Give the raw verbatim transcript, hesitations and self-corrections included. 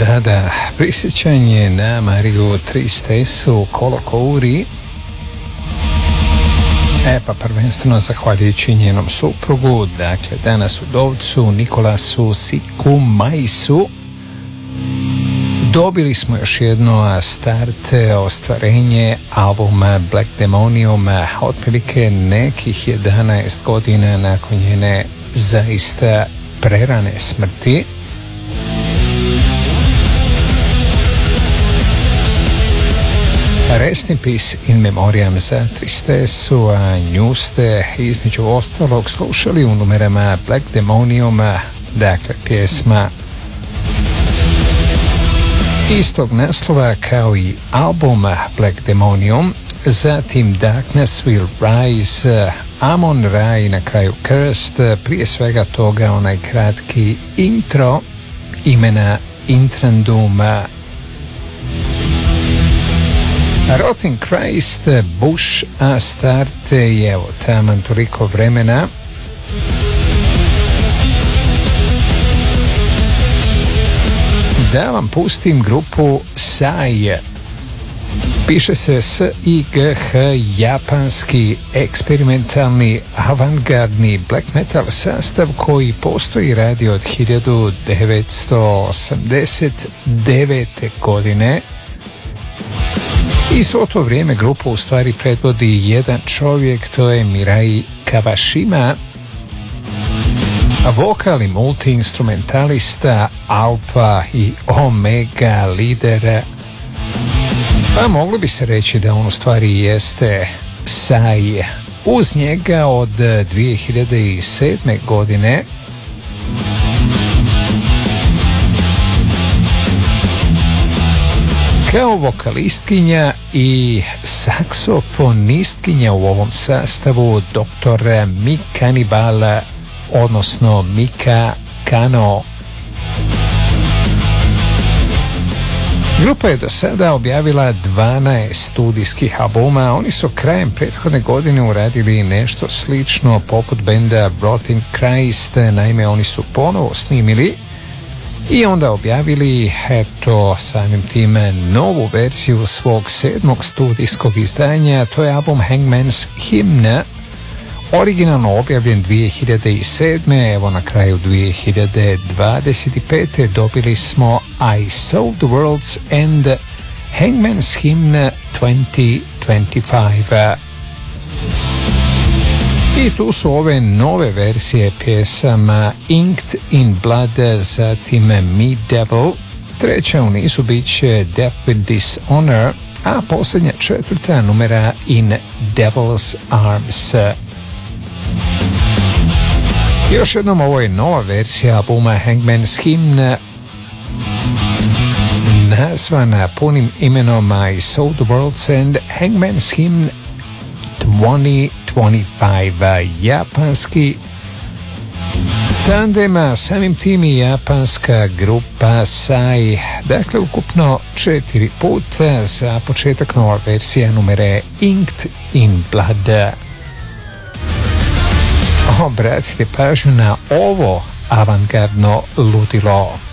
Da, da, prisjećanje na Mariju Tristesu Kolokouri. E pa prvenstveno zahvaljujući njenom suprugu, dakle danas udovcu Nikolasu Sikumaisu, dobili smo još jedno start ostvarenje albuma Black Demonium, otprilike nekih jedanaest godina nakon njene zaista prerane smrti. Rest in peace in memoriam za Tristesu, a nju ste između ostalog slušali u numerama Black Demonium, dakle pjesma istog naslova kao i album Black Demonium, zatim Darkness Will Rise, Amon Ra i na kraju Cursed, prije svega toga onaj kratki intro imena Intrandum, Rotten Christ, Bush, a start je evo taman toliko vremena. Da vam pustim grupu Psy. Piše se S I G H, japanski eksperimentalni avangardni black metal sastav koji postoji radi od hiljadu devetsto osamdeset devete. godine. I svo to vrijeme grupu u stvari predvodi jedan čovjek, to je Mirai Kawashima, vokal i multi-instrumentalista, alfa i omega lider. Pa moglo bi se reći da on u stvari jeste Psy. Uz njega od dvije hiljade sedme. godine kao vokalistkinja i saksofonistkinja u ovom sastavu doktor Mikanibal, odnosno Mika Kano. Grupa je do sada objavila dvanaest studijskih albuma. Oni su krajem prethodne godine uradili nešto slično poput benda Rotten Christ, naime oni su ponovo snimili i onda objavili, eto, samim tim novu verziju svog sedmog studijskog izdanja. To je album Hangman's Hymn, originalno objavljen dvije hiljade sedme. Evo na kraju dvije hiljade dvadeset pete. dobili smo I Saw the World's End, Hangman's Hymn dvije hiljade dvadeset pet. I tu su ove nove verzije pjesama Inked in Blood, zatim Me Devil, treća u nizu bit će Death with Dishonor, a posljednja četvrta numera In Devil's Arms. Još jednom, ovo je nova verzija albuma Hangman's Hymn, nazvana punim imenom I Saw the World's End, Hangman's Hymn dvije hiljade dvadeset pet. Japanski tandema, samim tim i japanska grupa Psy. Dakle, ukupno četiri puta. Za početak nova verzija numere Inked in Blood. Obratite pažnju na ovo avangardno ludilo.